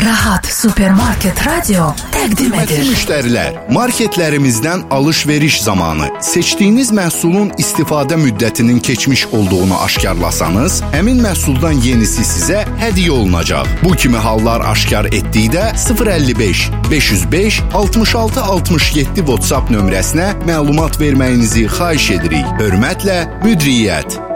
Rahat Supermarket Radio təqdim edir. Müştərilər, marketlərimizdən alış-veriş zamanı seçdiyiniz məhsulun istifadə müddətinin keçmiş olduğunu aşkarlasanız, həmin məhsuldan yenisi sizə hədiyyə olunacaq. Bu kimi hallar aşkar etdikdə 055 505 66 67 WhatsApp nömrəsinə məlumat verməyinizi xahiş edirik. Hörmətlə, Müdiriyyət.